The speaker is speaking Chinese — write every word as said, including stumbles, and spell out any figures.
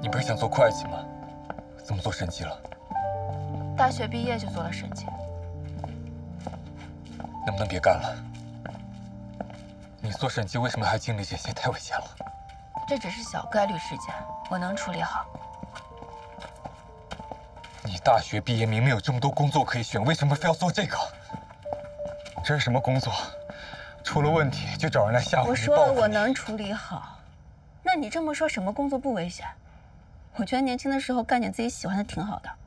你不是想做会计吗？怎么做审计了？ 大学毕业就做了审计。 能不能别干了？你做审计为什么还经历这些？太危险了。 这只是小概率事件，我能处理好。 你大学毕业明明有这么多工作可以选，为什么非要做这个？这是什么工作？出了问题就找人来吓唬你。 我说了，我能处理好。那你这么说，什么工作不危险？我觉得年轻的时候干点自己喜欢的挺好的。